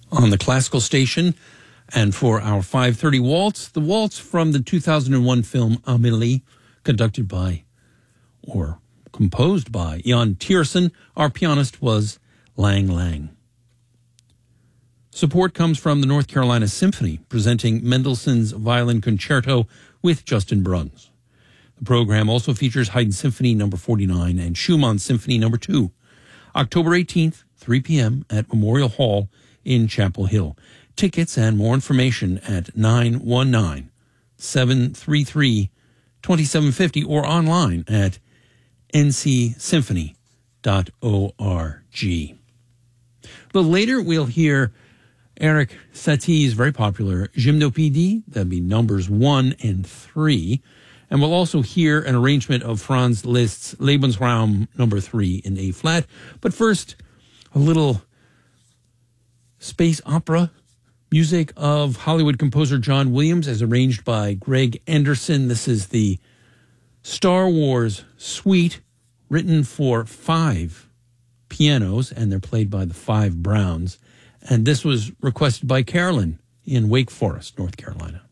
on the classical station. And for our 5:30 waltz, the waltz from the 2001 film Amélie, conducted by or composed by Jan Tiersen. Our pianist was Lang Lang. Support comes from the North Carolina Symphony, presenting Mendelssohn's Violin Concerto with Justin Bruns. The program also features Haydn Symphony No. 49 and Schumann Symphony No. 2, October 18th, 3 p.m. at Memorial Hall in Chapel Hill. Tickets and more information at 919-733-2750 or online at ncsymphony.org. But later we'll hear Eric Satie's very popular Gymnopédie, that'd be numbers 1 and 3. And we'll also hear an arrangement of Franz Liszt's Lebensraum number 3 in A flat. But first, a little space opera music of Hollywood composer John Williams as arranged by Greg Anderson. This is the Star Wars suite written for 5 pianos, and they're played by the 5 Browns. And this was requested by Carolyn in Wake Forest, North Carolina.